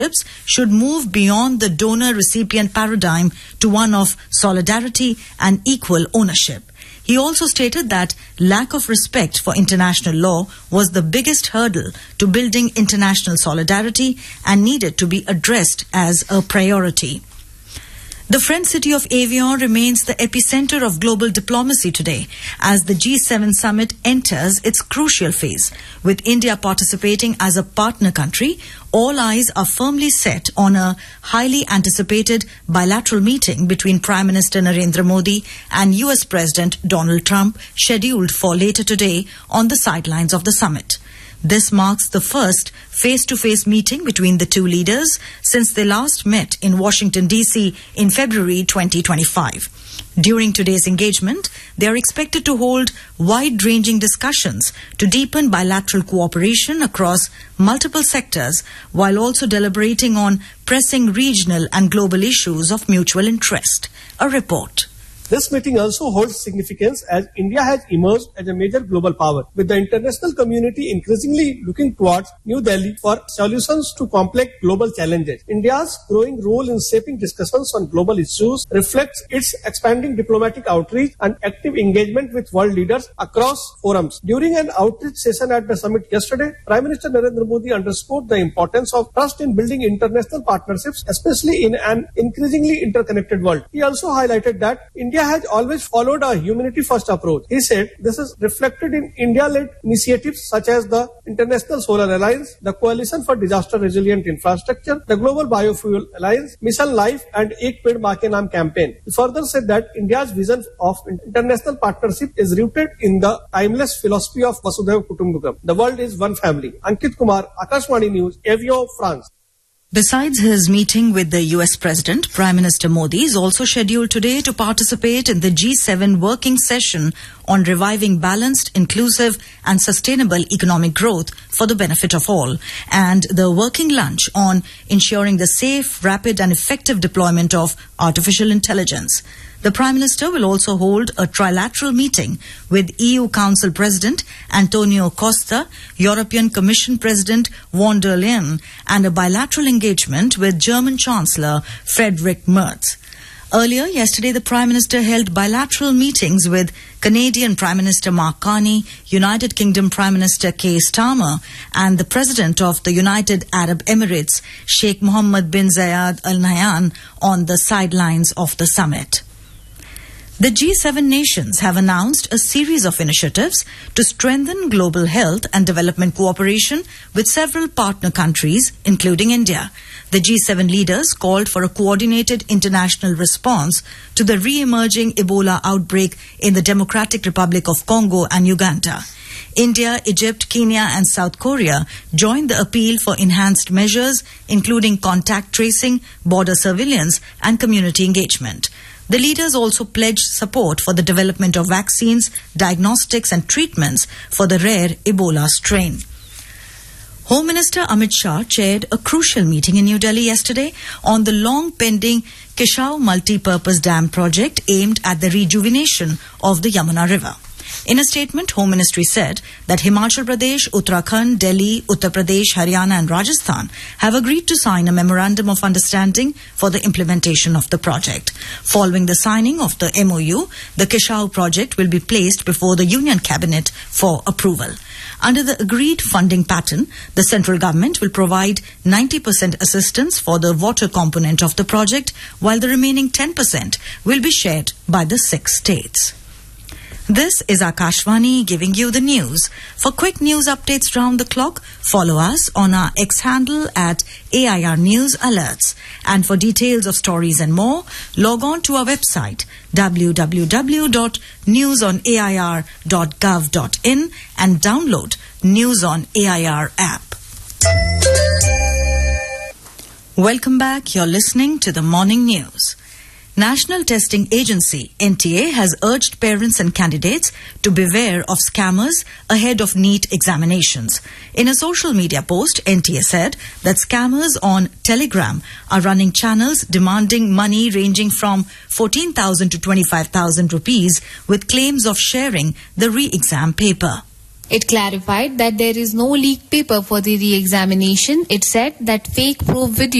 should move beyond the donor-recipient paradigm to one of solidarity and equal ownership. He also stated that lack of respect for international law was the biggest hurdle to building international solidarity and needed to be addressed as a priority. The French city of Evian remains the epicenter of global diplomacy today as the G7 summit enters its crucial phase. With India participating as a partner country, all eyes are firmly set on a highly anticipated bilateral meeting between Prime Minister Narendra Modi and US President Donald Trump, scheduled for later today on the sidelines of the summit. This marks the first face-to-face meeting between the two leaders since they last met in Washington, D.C. in February 2025. During today's engagement, they are expected to hold wide-ranging discussions to deepen bilateral cooperation across multiple sectors while also deliberating on pressing regional and global issues of mutual interest. A report. This meeting also holds significance as India has emerged as a major global power, with the international community increasingly looking towards New Delhi for solutions to complex global challenges. India's growing role in shaping discussions on global issues reflects its expanding diplomatic outreach and active engagement with world leaders across forums. During an outreach session at the summit yesterday, Prime Minister Narendra Modi underscored the importance of trust in building international partnerships, especially in an increasingly interconnected world. He also highlighted that India has always followed a humanity-first approach. He said this is reflected in India-led initiatives such as the International Solar Alliance, the Coalition for Disaster-Resilient Infrastructure, the Global Biofuel Alliance, Mission Life, and Ek Ped Maa Ke Naam campaign. He further said that India's vision of international partnership is rooted in the timeless philosophy of Vasudhaiva Kutumbakam. The world is one family. Ankit Kumar, Akashvani News, Evian, France. Besides his meeting with the US President, Prime Minister Modi is also scheduled today to participate in the G7 working session on reviving balanced, inclusive and sustainable economic growth for the benefit of all, and the working lunch on ensuring the safe, rapid and effective deployment of artificial intelligence. The Prime Minister will also hold a trilateral meeting with EU Council President Antonio Costa, European Commission President von der Leyen, and a bilateral engagement with German Chancellor Friedrich Merz. Earlier yesterday, the Prime Minister held bilateral meetings with Canadian Prime Minister Mark Carney, United Kingdom Prime Minister Keir Starmer, and the President of the United Arab Emirates, Sheikh Mohammed bin Zayed Al Nahyan, on the sidelines of the summit. The G7 nations have announced a series of initiatives to strengthen global health and development cooperation with several partner countries, including India. The G7 leaders called for a coordinated international response to the re-emerging Ebola outbreak in the Democratic Republic of Congo and Uganda. India, Egypt, Kenya and South Korea joined the appeal for enhanced measures, including contact tracing, border surveillance and community engagement. The leaders also pledged support for the development of vaccines, diagnostics and treatments for the rare Ebola strain. Home Minister Amit Shah chaired a crucial meeting in New Delhi yesterday on the long-pending Keshau Multi-Purpose Dam project aimed at the rejuvenation of the Yamuna River. In a statement, Home Ministry said that Himachal Pradesh, Uttarakhand, Delhi, Uttar Pradesh, Haryana and Rajasthan have agreed to sign a memorandum of understanding for the implementation of the project. Following the signing of the MOU, the Keshau project will be placed before the Union Cabinet for approval. Under the agreed funding pattern, the central government will provide 90% assistance for the water component of the project, while the remaining 10% will be shared by the 6 states. This is Akashvani giving you the news. For quick news updates round the clock, follow us on our X handle at AIR News Alerts. And for details of stories and more, log on to our website www.newsonair.gov.in and download News on AIR app. Welcome back. You're listening to the Morning News. National Testing Agency NTA has urged parents and candidates to beware of scammers ahead of NEET examinations. In a social media post, NTA said that scammers on Telegram are running channels demanding money ranging from 14,000 to 25,000 rupees with claims of sharing the re-exam paper. It clarified that there is no leaked paper for the re-examination. It said that fake probe video